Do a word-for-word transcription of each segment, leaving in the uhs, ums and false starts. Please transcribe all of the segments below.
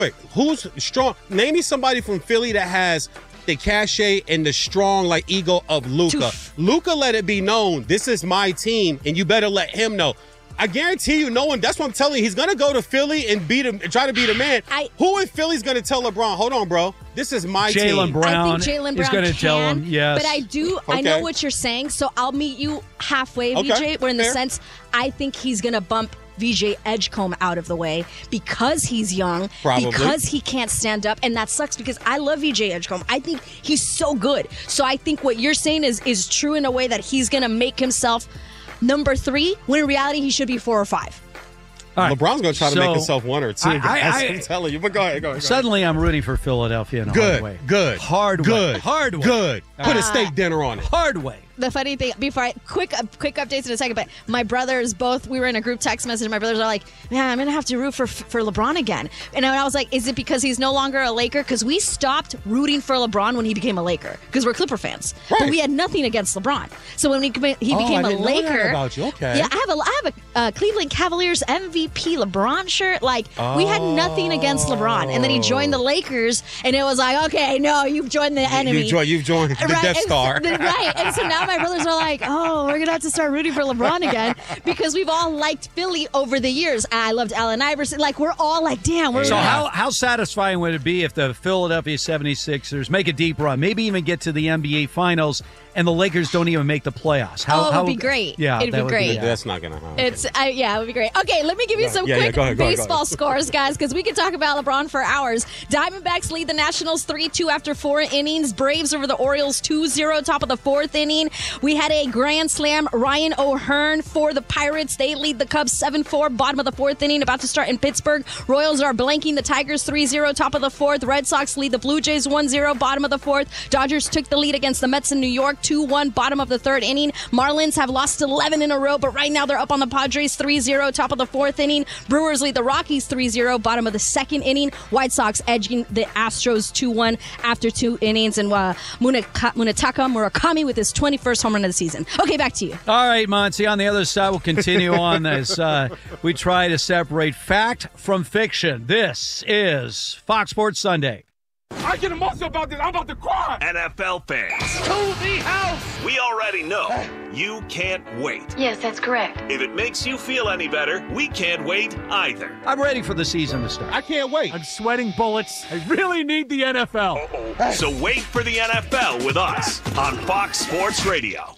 Wait, who's strong? Name me somebody from Philly that has the cachet and the strong like ego of Luka. Luka let it be known, this is my team, and you better let him know. I guarantee you, no one. That's what I'm telling you. He's gonna go to Philly and beat him, try to beat a man. I, Who in Philly's gonna tell LeBron? Hold on, bro. This is my team. Jaylen Brown. I think Jaylen Brown is going to tell can, him. Yes, but I do. Okay. I know what you're saying. So I'll meet you halfway, Okay. V J. Where in the Fair. sense, I think he's gonna bump V J Edgecombe out of the way because he's young, Probably. because he can't stand up, and that sucks because I love V J Edgecombe. I think he's so good. So I think what you're saying is is true in a way that he's gonna make himself number three, when in reality he should be four or five. All right. LeBron's going to try to So, make himself one or two. I- I- guys. I- I'm telling you. But go ahead. Go ahead. Go Suddenly, I'm rooting for Philadelphia in a Good, hard way. good, Hard good, way. Hard way. Good. Put Uh, a steak dinner on it. Hard way. The funny thing, before I quick uh, quick updates in a second, but my brothers both, we were in a group text message, and my brothers are like, man, I'm gonna have to root for for LeBron again. And I was like, is it because he's no longer a Laker? Because we stopped rooting for LeBron when he became a Laker, because we're Clipper fans, Right. but we had nothing against LeBron. So when he he Oh, became I a didn't know that Laker, about you. Okay. yeah, I have a I have a uh, Cleveland Cavaliers M V P LeBron shirt. Like we had nothing against LeBron, and then he joined the Lakers, and it was like, okay, no, you've joined the enemy. You joined, you've joined the Right, Death and Star. so- right, and so now my brothers are like, oh, we're gonna have to start rooting for LeBron again because we've all liked Philly over the years. I loved Allen Iverson. Like we're all like, damn. We're So gonna- how how satisfying would it be if the Philadelphia seventy-sixers make a deep run, maybe even get to the N B A Finals, and the Lakers don't even make the playoffs? How, Oh, it would how, be great. Yeah, It'd that be would great. yeah. That's not going to happen. It's uh, yeah, it would be great. Okay, let me give you some Yeah, yeah, quick go ahead, go ahead, go baseball ahead. scores, guys, because we could talk about LeBron for hours. Diamondbacks lead the Nationals three two after four innings. Braves over the Orioles two zero, top of the fourth inning. We had a grand slam. Ryan O'Hearn for the Pirates. They lead the Cubs seven four, bottom of the fourth inning, about to start in Pittsburgh. Royals are blanking the Tigers three zero, top of the fourth. Red Sox lead the Blue Jays one zero, bottom of the fourth. Dodgers took the lead against the Mets in New York two one, bottom of the third inning. Marlins have lost eleven in a row, but right now they're up on the Padres three zero, top of the fourth inning. Brewers lead the Rockies three zero, bottom of the second inning. White Sox edging the Astros two one after two innings. And uh, Munaka- Munetaka Murakami with his twenty-first home run of the season. Okay, back to you. All right, Monty, on the other side, we'll continue on as uh, we try to separate fact from fiction. This is Fox Sports Sunday. I get emotional about this. I'm about to cry. N F L fans, To the house. we already know you can't wait. Yes, that's correct. If it makes you feel any better, we can't wait either. I'm ready for the season to start. I can't wait. I'm sweating bullets. I really need the N F L. So wait for the N F L with us on Fox Sports Radio.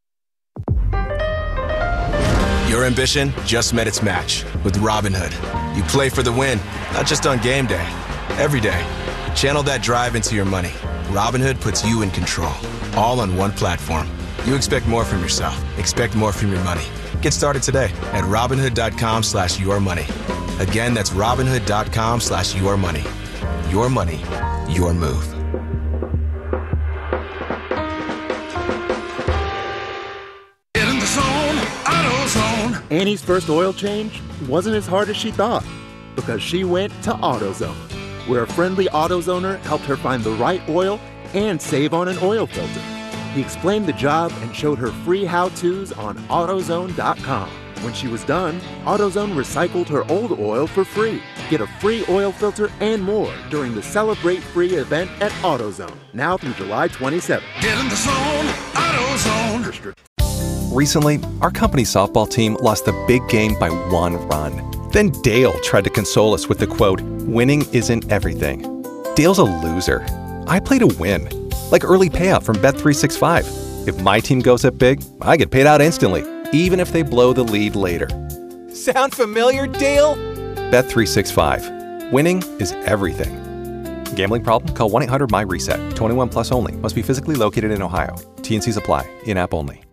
Your ambition just met its match with Robinhood. You play for the win, not just on game day, every day. Channel that drive into your money. Robinhood puts you in control, all on one platform. You expect more from yourself. Expect more from your money. Get started today at Robinhood.com slash your money. Again, that's Robinhood.com slash your money. Your money, your move. Get in the zone, AutoZone. Annie's first oil change wasn't as hard as she thought because she went to AutoZone, where a friendly AutoZoner helped her find the right oil and save on an oil filter. He explained the job and showed her free how-tos on AutoZone dot com. When she was done, AutoZone recycled her old oil for free. Get a free oil filter and more during the Celebrate Free event at AutoZone, now through July twenty-seventh. Get in the zone, AutoZone. Recently, our company softball team lost the big game by one run. Then Dale tried to console us with the quote, "Winning isn't everything." Dale's a loser. I play to win. Like early payout from Bet three sixty-five. If my team goes up big, I get paid out instantly, even if they blow the lead later. Sound familiar, Dale? Bet three sixty-five. Winning is everything. Gambling problem? Call one eight hundred M Y RESET. twenty-one plus only. Must be physically located in Ohio. T and Cs apply. In-app only.